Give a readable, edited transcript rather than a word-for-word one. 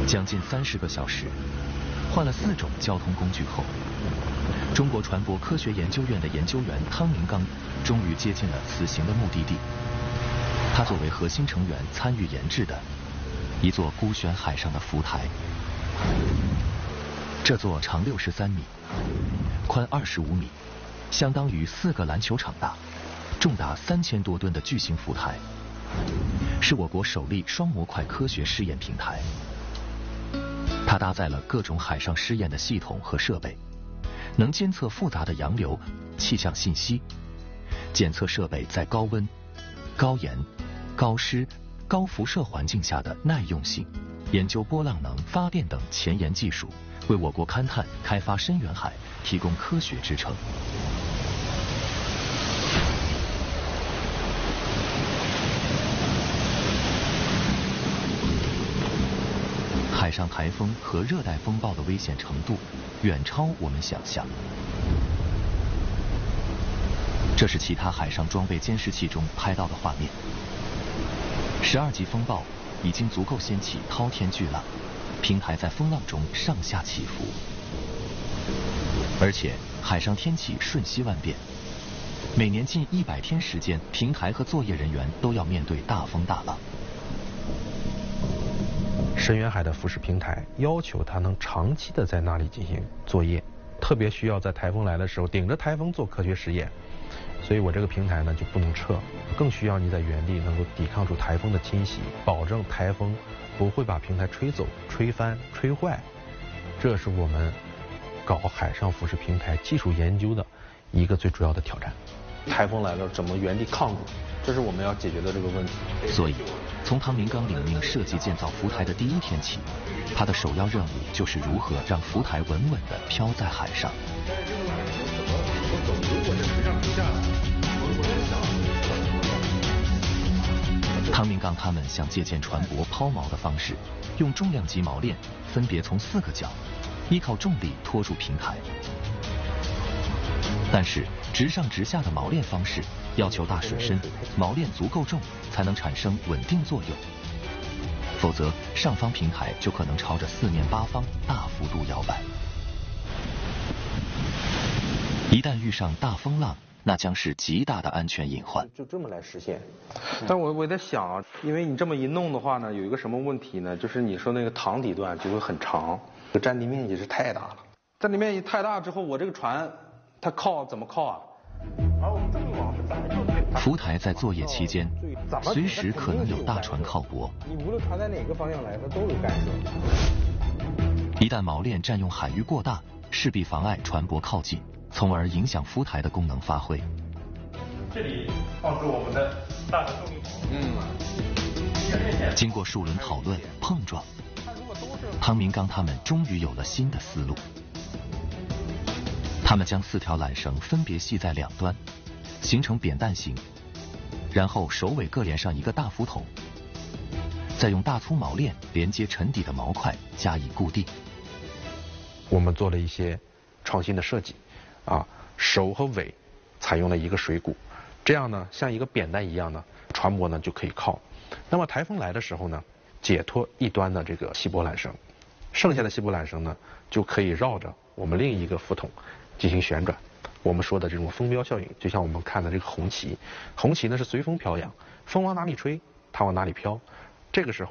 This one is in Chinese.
将近30个小时，换了4种交通工具后，中国船舶科学研究院的研究员汤明刚终于接近了此行的目的地。他作为核心成员参与研制的一座孤悬海上的浮台。这座长63米、宽25米，相当于4个篮球场大，重达3000多吨的巨型浮台，是我国首例双模块科学试验平台。它搭载了各种海上试验的系统和设备，能监测复杂的洋流、气象信息，检测设备在高温、高盐、高湿、高辐射环境下的耐用性，研究波浪能发电等前沿技术，为我国勘探开发深远海提供科学支撑。海上台风和热带风暴的危险程度远超我们想象。这是其他海上装备监视器中拍到的画面。12级风暴已经足够掀起滔天巨浪，平台在风浪中上下起伏，而且海上天气瞬息万变，每年近100天时间，平台和作业人员都要面对大风大浪。 深远海的浮式平台要求它能长期的在那里进行作业，特别需要在台风来的时候顶着台风做科学实验，所以我这个平台呢就不能撤，更需要你在原地能够抵抗住台风的侵袭，保证台风不会把平台吹走、吹翻、吹坏。这是我们搞海上浮式平台技术研究的一个最主要的挑战。台风来了怎么原地抗住，这是我们要解决的这个问题。 所以从汤明刚领命设计建造浮台的第1天起，他的首要任务就是如何让浮台稳稳地飘在海上。汤明刚他们想借鉴船舶抛锚的方式，用重量级锚链分别从4个角，依靠重力拖住平台。但是直上直下的锚链方式要求大水深，锚链足够重才能产生稳定作用，否则上方平台就可能朝着4面8方大幅度摇摆。一旦遇上大风浪，那将是极大的安全隐患。 就这么来实现。但我在想啊，因为你这么一弄的话呢，有一个什么问题呢？就是你说那个塘底段就会很长，这个占地面积是太大了。占地面积太大之后，我这个船它怎么靠啊？ 浮台在作业期间，随时可能有大船靠泊。 你无论船在哪个方向来，它都有干涉。 一旦锚链占用海域过大，势必妨碍船舶靠近，从而影响浮台的功能发挥。 这里放置我们的大的动力筒。 经过数轮讨论碰撞，汤明刚他们终于有了新的思路。他们将4条缆绳分别系在2端，形成扁担形，然后首尾各连上一个大浮筒，再用大粗锚链连接沉底的锚块加以固定。 我们做了一些创新的设计，首和尾采用了一个水鼓，这样呢像一个扁担一样呢，船舶呢就可以靠。那么台风来的时候呢，解脱一端的这个锡箔缆绳，剩下的锡箔缆绳呢就可以绕着我们另一个浮筒进行旋转。我们说的这种风标效应，就像我们看的这个红旗，红旗呢是随风飘扬，风往哪里吹，它往哪里飘。这个时候